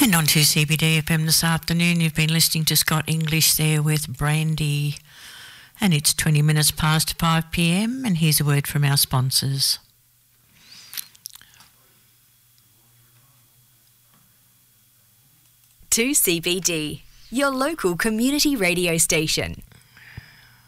And on to CBD FM this afternoon. You've been listening to Scott English there with Brandy. And it's 20 minutes past 5 p.m. and here's a word from our sponsors. To CBD, your local community radio station.